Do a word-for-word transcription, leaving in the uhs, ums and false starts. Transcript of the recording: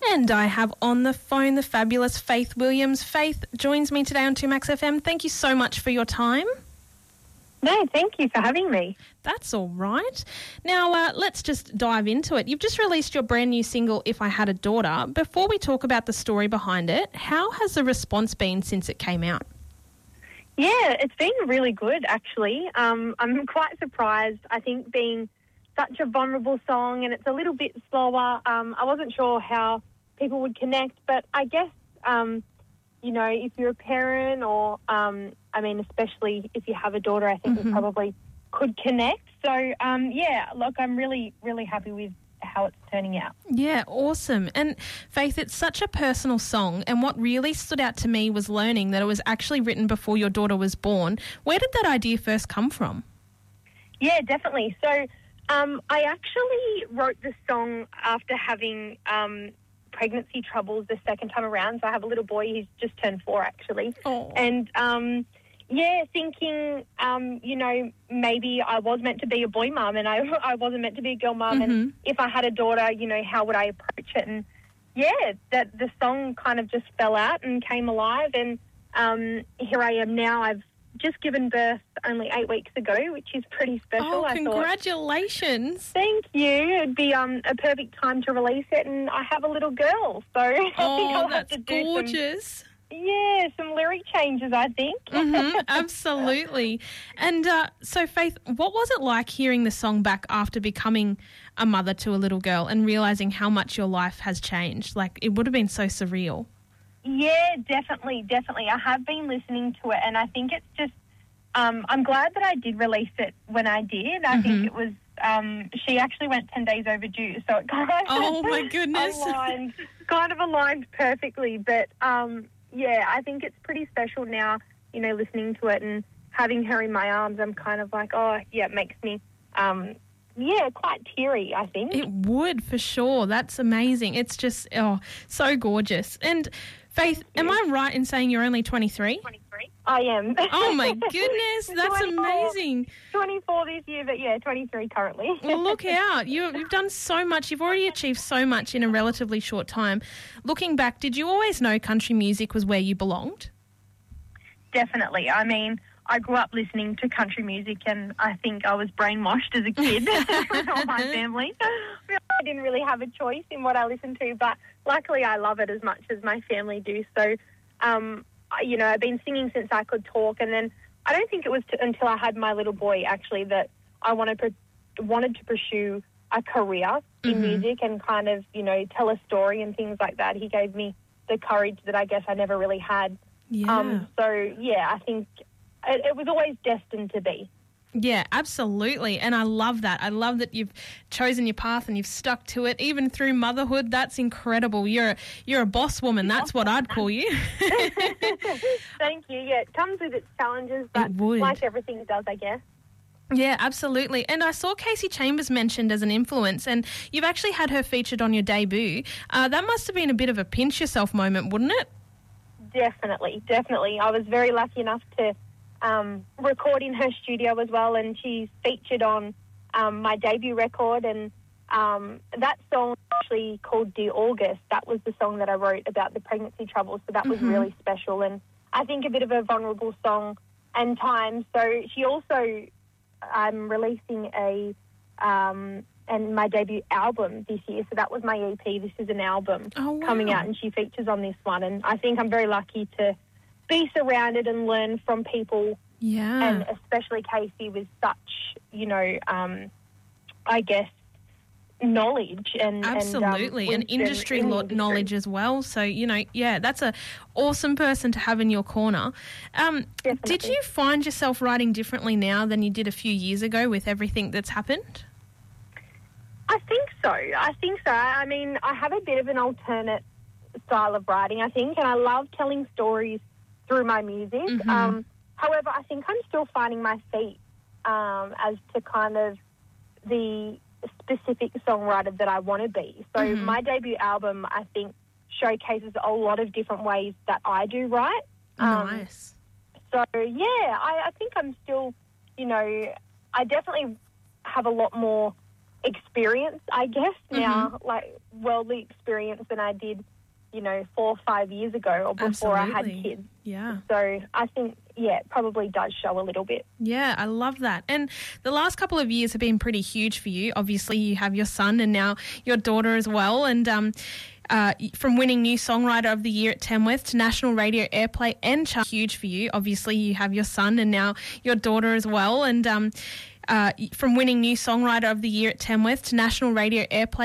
And I have on the phone the fabulous Faith Williams. Faith joins me today on two Max F M. Thank you so much for your time. No, thank you for having me. That's all right. Now, uh, let's just dive into it. You've just released your brand new single, If I Had a Daughter. Before we talk about the story behind it, how has the response been since it came out? Yeah, it's been really good, actually. Um, I'm quite surprised. I think being such a vulnerable song and it's a little bit slower, um, I wasn't sure how people would connect, but I guess, um, you know, if you're a parent or, um, I mean, especially if you have a daughter, I think mm-hmm. you probably could connect. So, um, yeah, look, I'm really, really happy with how it's turning out. Yeah, awesome. And Faith, it's such a personal song, and what really stood out to me was learning that it was actually written before your daughter was born. Where did that idea first come from? Yeah, definitely. So um, I actually wrote the song after having um, pregnancy troubles the second time around. So I have a little boy, he's just turned four actually. Oh. And um, yeah, thinking, um, you know, maybe I was meant to be a boy mum and I, I wasn't meant to be a girl mum. Mm-hmm. And if I had a daughter, you know, how would I approach it? And yeah, that the song kind of just fell out and came alive. And um, here I am now. I've just given birth only eight weeks ago, which is pretty special. Oh, I congratulations. Thought, thank you. It'd be um, a perfect time to release it, and I have a little girl. So I think Oh, I'll that's have to do gorgeous. Some, yeah, some lyric changes, I think. mm-hmm, absolutely. And uh, so, Faith, what was it like hearing the song back after becoming a mother to a little girl and realising how much your life has changed? Like, it would have been so surreal. Yeah, definitely, definitely. I have been listening to it, and I think it's just, um, I'm glad that I did release it when I did. I mm-hmm. think it was, um, she actually went ten days overdue, so it kind of oh my goodness, aligned, kind of aligned perfectly. But um, yeah, I think it's pretty special now, you know, listening to it and having her in my arms. I'm kind of like, oh, yeah, it makes me, um, yeah, quite teary, I think. It would, for sure. That's amazing. It's just, oh, so gorgeous. And Faith, am I right in saying you're only twenty-three? twenty-three. I am. Oh, my goodness. That's amazing. twenty-four this year, but yeah, twenty-three currently. Well, look out. You, you've done so much. You've already achieved so much in a relatively short time. Looking back, did you always know country music was where you belonged? Definitely. I mean, I grew up listening to country music, and I think I was brainwashed as a kid with all my family. I didn't really have a choice in what I listened to, but luckily I love it as much as my family do. So, um, I, you know, I've been singing since I could talk, and then I don't think it was t- until I had my little boy, actually, that I wanted, pr- wanted to pursue a career mm-hmm. in music and kind of, you know, tell a story and things like that. He gave me the courage that I guess I never really had. Yeah. Um, so, yeah, I think it, it was always destined to be. Yeah, absolutely. And I love that. I love that you've chosen your path and you've stuck to it, even through motherhood. That's incredible. You're a, you're a boss woman. That's what I'd call you. Thank you. Yeah, it comes with its challenges, but like everything does, I guess. Yeah, absolutely. And I saw Kasey Chambers mentioned as an influence, and you've actually had her featured on your debut. Uh, that must have been a bit of a pinch yourself moment, wouldn't it? Definitely, definitely. I was very lucky enough to um, record in her studio as well, and she's featured on um, my debut record, and um, that song actually called Dear August. That was the song that I wrote about the pregnancy troubles, so that was mm-hmm. really special, and I think a bit of a vulnerable song and time. So she also, I'm releasing a um, and my debut album this year, so that was my E P. This is an album oh, wow. coming out, and she features on this one, and I think I'm very lucky to be surrounded and learn from people, yeah, and especially Kasey with such, you know, um, I guess, knowledge and absolutely, and, um, and industry in lo- industry. knowledge as well. So, you know, yeah, that's a awesome person to have in your corner. Um, did you find yourself writing differently now than you did a few years ago with everything that's happened? I think so. I think so. I mean, I have a bit of an alternate style of writing, I think, and I love telling stories through my music. Mm-hmm. Um, however, I think I'm still finding my feet um, as to kind of the specific songwriter that I want to be. So mm-hmm. my debut album, I think, showcases a lot of different ways that I do write. Um, nice. So, yeah, I, I think I'm still, you know, I definitely have a lot more experience, I guess, Mm-hmm. now, like worldly experience than I did, you know, four or five years ago or before I Absolutely. had kids. Yeah. So I think, yeah, it probably does show a little bit. Yeah, I love that. And the last couple of years have been pretty huge for you. Obviously, you have your son and now your daughter as well. And um, uh, from winning New Songwriter of the Year at Tamworth to national radio airplay and chart, huge for you. Obviously, you have your son and now your daughter as well. And um, uh, from winning New Songwriter of the Year at Tamworth to national radio airplay